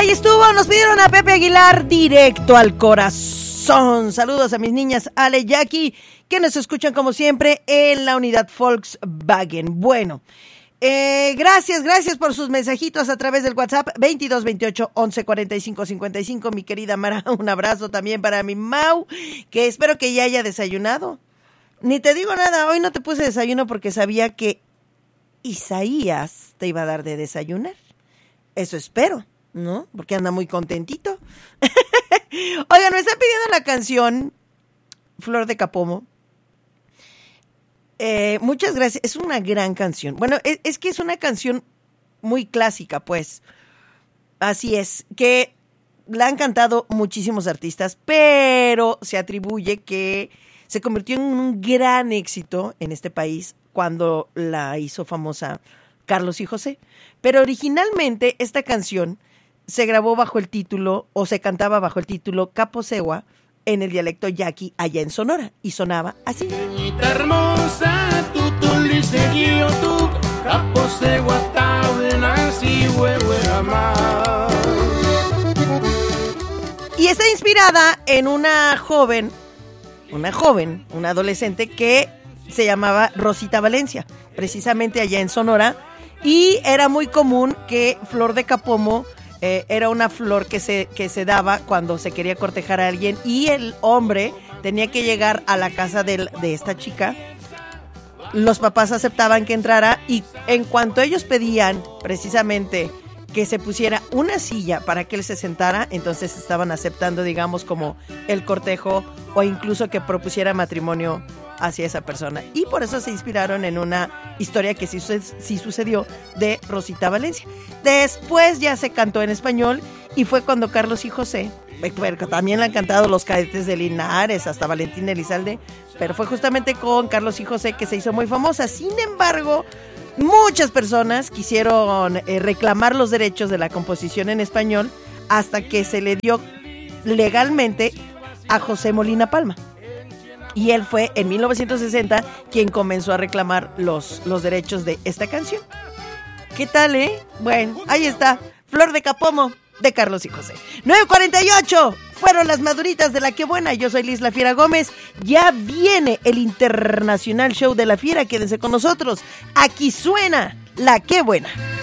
Ahí estuvo, nos pidieron a Pepe Aguilar, Directo al Corazón. Saludos a mis niñas Ale y Jackie, que nos escuchan como siempre en la unidad Volkswagen. Bueno, gracias por sus mensajitos a través del WhatsApp 22 28 11 45 55. Mi querida Mara, un abrazo también para mi Mau, que espero que ya haya desayunado. Ni te digo nada, hoy no te puse desayuno porque sabía que Isaías te iba a dar de desayunar. Eso espero, ¿no? Porque anda muy contentito. Oigan, me están pidiendo la canción Flor de Capomo. Muchas gracias, es una gran canción. Bueno, es que es una canción muy clásica, pues. Así es, que la han cantado muchísimos artistas, pero se atribuye que se convirtió en un gran éxito en este país cuando la hizo famosa Carlos y José. Pero originalmente esta canción se grabó bajo el título, o se cantaba bajo el título Caposegua, en el dialecto yaqui allá en Sonora, y sonaba así. Niñita hermosa, tú liceguillo, tú, Caposegua, así, y está inspirada en una adolescente que se llamaba Rosita Valencia, precisamente allá en Sonora, y era muy común que Flor de Capomo era una flor que se daba cuando se quería cortejar a alguien, y el hombre tenía que llegar a la casa de esta chica. Los papás aceptaban que entrara, y en cuanto ellos pedían precisamente que se pusiera una silla para que él se sentara, entonces estaban aceptando, digamos, como el cortejo, o incluso que propusiera matrimonio hacia esa persona. Y por eso se inspiraron en una historia que sí sucedió de Rosita Valencia. Después ya se cantó en español, y fue cuando Carlos y José, también la han cantado los Cadetes de Linares, hasta Valentín Elizalde, pero fue justamente con Carlos y José que se hizo muy famosa. Sin embargo, muchas personas quisieron reclamar los derechos de la composición en español hasta que se le dio legalmente a José Molina Palma. Y él fue en 1960 quien comenzó a reclamar los derechos de esta canción. ¿Qué tal, Bueno, ahí está, Flor de Capomo, de Carlos y José. 9:48, fueron las maduritas de La Qué Buena. Yo soy Liz La Fiera Gómez. Ya viene el Internacional Show de La Fiera. Quédense con nosotros. Aquí suena La Qué Buena.